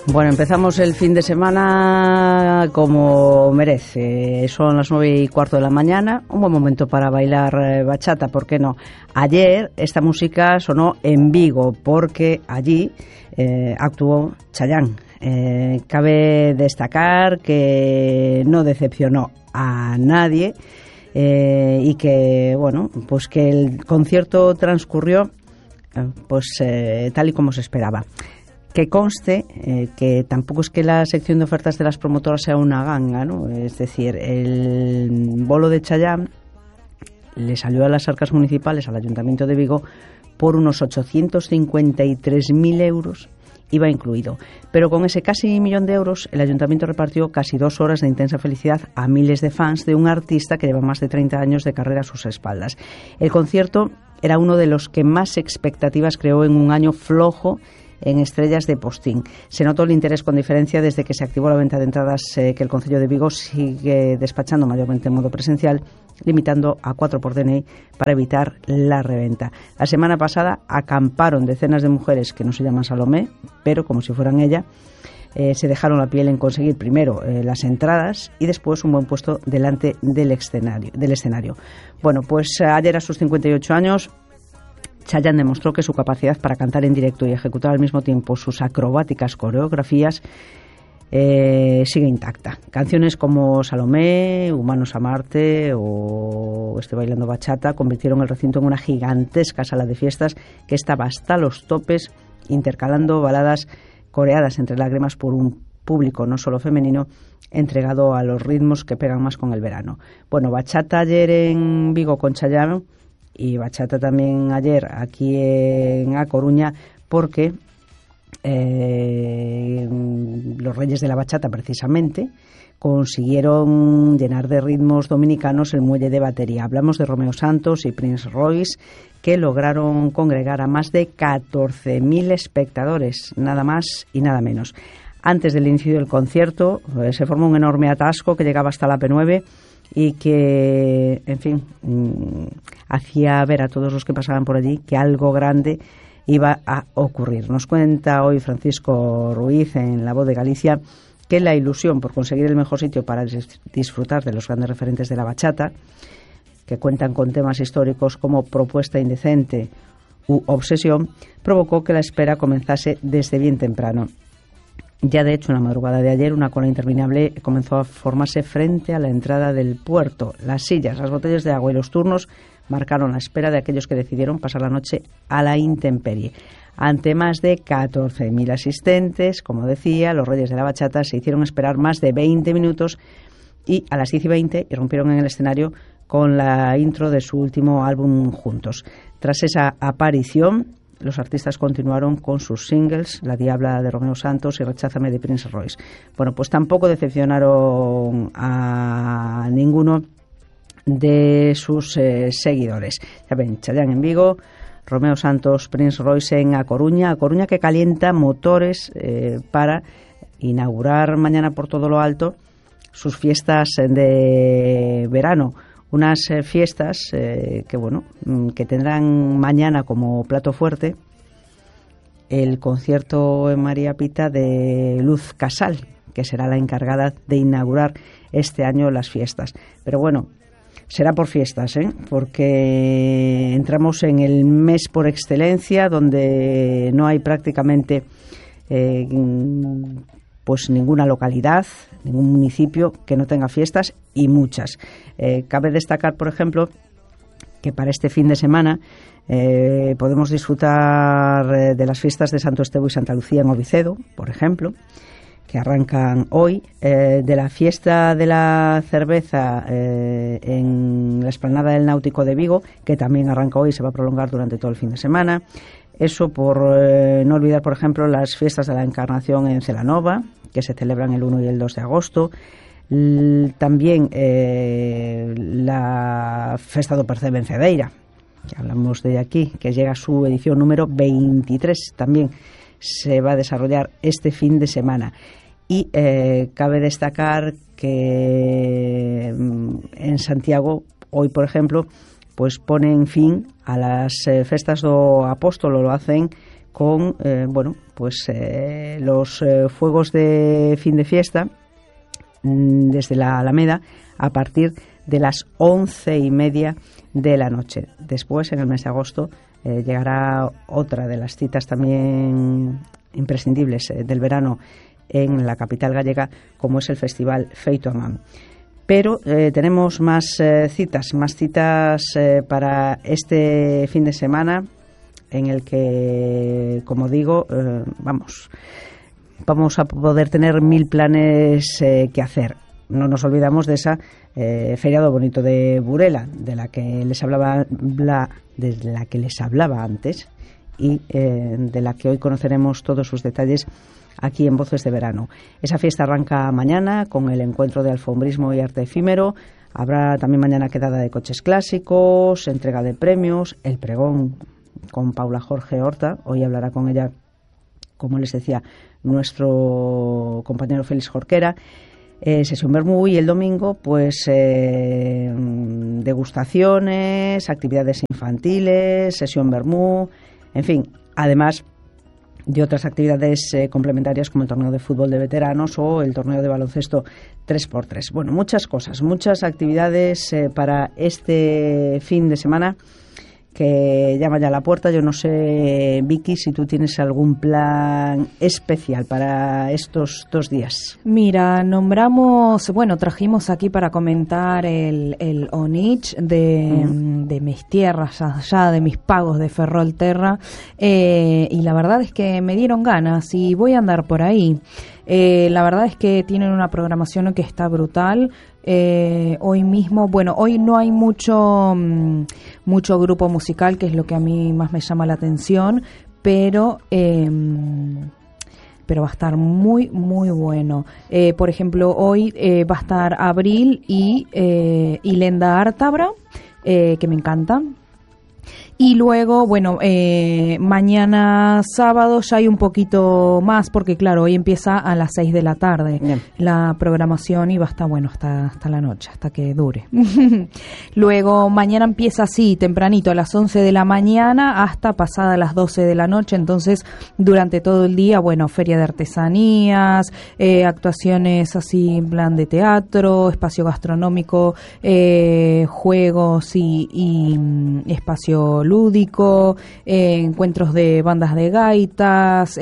Bueno, empezamos el fin de semana como merece. Son las 9:15 de la mañana, un buen momento para bailar bachata, ¿por qué no? Ayer esta música sonó en Vigo porque allí actuó Chayanne. Cabe destacar que no decepcionó a nadie y que, bueno, pues que el concierto transcurrió tal y como se esperaba. Que conste que tampoco es que la sección de ofertas de las promotoras sea una ganga, ¿no? Es decir, el bolo de Chayanne le salió a las arcas municipales, al Ayuntamiento de Vigo, por unos 853.000 euros, IVA incluido. Pero con ese casi 1.000.000 de euros, el Ayuntamiento repartió casi 2 horas de intensa felicidad a miles de fans de un artista que lleva más de 30 años de carrera a sus espaldas. El concierto era uno de los que más expectativas creó en un año flojo en estrellas de postín. Se notó el interés con diferencia desde que se activó la venta de entradas que el Concello de Vigo sigue despachando mayormente en modo presencial, limitando a 4 por DNI para evitar la reventa. La semana pasada acamparon decenas de mujeres que no se llaman Salomé, pero como si fueran ella, se dejaron la piel en conseguir primero las entradas y después un buen puesto delante del escenario. Bueno, pues ayer a sus 58 años Chayanne demostró que su capacidad para cantar en directo y ejecutar al mismo tiempo sus acrobáticas coreografías sigue intacta. Canciones como Salomé, Humanos a Marte o Bailando Bachata convirtieron el recinto en una gigantesca sala de fiestas que estaba hasta los topes, intercalando baladas coreadas entre lágrimas por un público no solo femenino entregado a los ritmos que pegan más con el verano. Bueno, bachata ayer en Vigo con Chayanne y bachata también ayer aquí en A Coruña, porque los Reyes de la Bachata precisamente consiguieron llenar de ritmos dominicanos el muelle de Batería. Hablamos de Romeo Santos y Prince Royce, que lograron congregar a más de 14.000 espectadores, nada más y nada menos. Antes del inicio del concierto se formó un enorme atasco que llegaba hasta la P9 y que, en fin, hacía ver a todos los que pasaban por allí que algo grande iba a ocurrir. Nos cuenta hoy Francisco Ruiz en La Voz de Galicia que la ilusión por conseguir el mejor sitio para disfrutar de los grandes referentes de la bachata, que cuentan con temas históricos como Propuesta Indecente u Obsesión, provocó que la espera comenzase desde bien temprano. Ya de hecho, en la madrugada de ayer, una cola interminable comenzó a formarse frente a la entrada del puerto. Las sillas, las botellas de agua y los turnos marcaron la espera de aquellos que decidieron pasar la noche a la intemperie. Ante más de 14.000 asistentes, como decía, los Reyes de la Bachata se hicieron esperar más de 20 minutos y a las 10:20 irrumpieron en el escenario con la intro de su último álbum juntos. Tras esa aparición, los artistas continuaron con sus singles, La Diabla de Romeo Santos y Recházame de Prince Royce. Bueno, pues tampoco decepcionaron a ninguno de sus seguidores. Ya ven, Chayanne en Vigo, Romeo Santos, Prince Royce en A Coruña que calienta motores para inaugurar mañana por todo lo alto sus fiestas de verano. Unas fiestas que tendrán mañana como plato fuerte el concierto en María Pita de Luz Casal, que será la encargada de inaugurar este año las fiestas. Pero bueno, será por fiestas, porque entramos en el mes por excelencia, donde no hay prácticamente pues ninguna localidad, ningún municipio que no tenga fiestas, y muchas. Cabe destacar, por ejemplo, que para este fin de semana podemos disfrutar de las fiestas de Santo Estevo y Santa Lucía en Ovicedo, por ejemplo, que arrancan hoy, de la fiesta de la cerveza en la explanada del Náutico de Vigo, que también arranca hoy y se va a prolongar durante todo el fin de semana. Eso por no olvidar, por ejemplo, las fiestas de la Encarnación en Celanova, que se celebran el 1 y el 2 de agosto. También la Festa do Percebe en Cedeira, que hablamos de aquí, que llega a su edición número 23, también se va a desarrollar este fin de semana. Y cabe destacar que en Santiago, hoy por ejemplo, pues ponen fin a las festas do Apóstolo, lo hacen con los fuegos de fin de fiesta desde la Alameda a partir de las 11:30 de la noche. Después, en el mes de agosto, llegará otra de las citas también imprescindibles del verano en la capital gallega, como es el Festival Feito a Man. Pero tenemos más citas para este fin de semana, en el que, como digo, vamos a poder tener 1000 planes que hacer. No nos olvidamos de esa Feria do Bonito de Burela, de la que les hablaba antes, y de la que hoy conoceremos todos sus detalles aquí en Voces de Verano. Esa fiesta arranca mañana con el encuentro de alfombrismo y arte efímero. Habrá también mañana quedada de coches clásicos, entrega de premios, el pregón con Paula Jorge Horta. Hoy hablará con ella, como les decía, nuestro compañero Félix Jorquera. Sesión vermú, y el domingo pues degustaciones, actividades infantiles, sesión vermú, en fin, además de otras actividades complementarias como el torneo de fútbol de veteranos o el torneo de baloncesto 3x3. Bueno, muchas cosas, muchas actividades para este fin de semana que llama ya a la puerta. Yo no sé, Vicky, si tú tienes algún plan especial para estos 2 días. Mira, trajimos aquí para comentar el Onich de mis tierras, allá de mis pagos de Ferrolterra, y la verdad es que me dieron ganas y voy a andar por ahí. La verdad es que tienen una programación que está brutal. Hoy mismo, hoy no hay mucho grupo musical, que es lo que a mí más me llama la atención, pero va a estar muy, muy bueno. Por ejemplo, hoy va a estar Abril y Lenda Ártabra, que me encantan. Y luego, mañana sábado ya hay un poquito más, porque claro, hoy empieza a las 6 de la tarde la programación y va a estar hasta la noche, hasta que dure. Luego mañana empieza así, tempranito, a las 11 de la mañana hasta pasada las 12 de la noche. Entonces, durante todo el día, feria de artesanías, actuaciones así en plan de teatro, espacio gastronómico, juegos y espacio lúdico, encuentros de bandas de gaitas,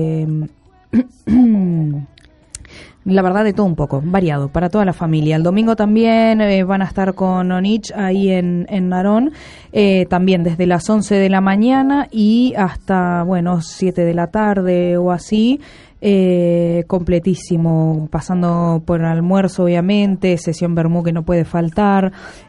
la verdad de todo un poco, variado, para toda la familia. El domingo también van a estar con Onich ahí en Narón, también desde las 11 de la mañana y hasta, 7 de la tarde o así. Completísimo, pasando por almuerzo obviamente, sesión vermú que no puede faltar,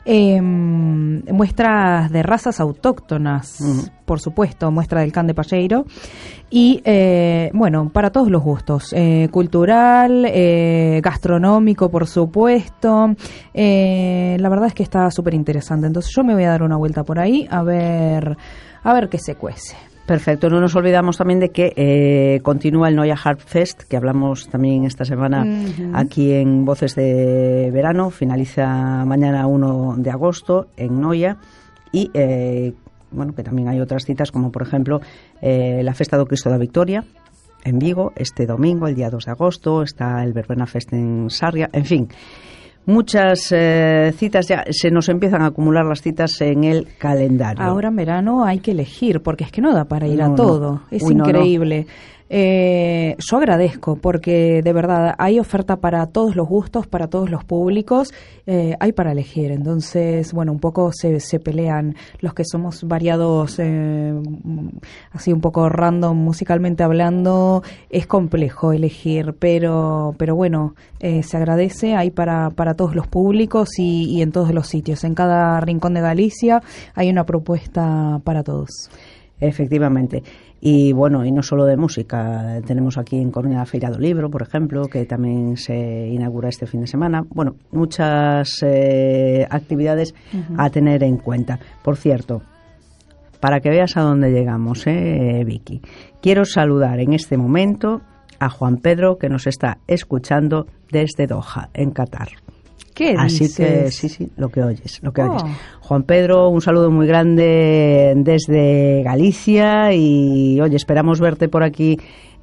muestras de razas autóctonas, por supuesto, muestra del can de Palleiro y para todos los gustos, cultural, gastronómico, por supuesto. La verdad es que está súper interesante, entonces yo me voy a dar una vuelta por ahí a ver qué se cuece. Perfecto, no nos olvidamos también de que continúa el Noia Harp Fest, que hablamos también esta semana aquí en Voces de Verano. Finaliza mañana 1 de agosto en Noia y que también hay otras citas, como por ejemplo la Festa do Cristo da Victoria en Vigo este domingo, el día 2 de agosto, está el Verbena Fest en Sarria, en fin. Muchas citas, ya se nos empiezan a acumular las citas en el calendario. Ahora en verano hay que elegir, porque es que no da para ir a todo. Es increíble. Yo agradezco, porque de verdad hay oferta para todos los gustos, para todos los públicos, hay para elegir. Entonces, un poco se pelean los que somos variados, así un poco random musicalmente hablando. Es complejo elegir, pero se agradece, hay para todos los públicos y en todos los sitios. En cada rincón de Galicia hay una propuesta para todos. Efectivamente. Y y no solo de música, tenemos aquí en Coruña la Feira do Libro, por ejemplo, que también se inaugura este fin de semana. Muchas actividades a tener en cuenta. Por cierto, para que veas a dónde llegamos, Vicky, quiero saludar en este momento a Juan Pedro, que nos está escuchando desde Doha, en Qatar. ¿Qué Así dices? que sí, lo que oyes. Juan Pedro, un saludo muy grande desde Galicia y, esperamos verte por aquí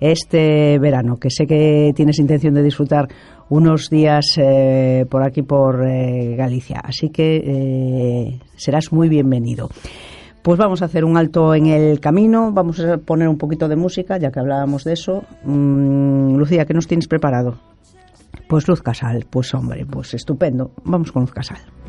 este verano, que sé que tienes intención de disfrutar unos días por aquí, por Galicia. Así que serás muy bienvenido. Pues vamos a hacer un alto en el camino, vamos a poner un poquito de música, ya que hablábamos de eso. Lucía, ¿qué nos tienes preparado? Pues Luz Casal, pues hombre, pues estupendo. Vamos con Luz Casal.